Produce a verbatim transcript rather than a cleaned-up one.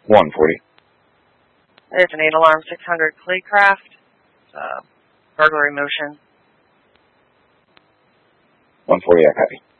one forty. It's an eight alarm six hundred Claycraft. Uh, burglary motion. one forty, I copy.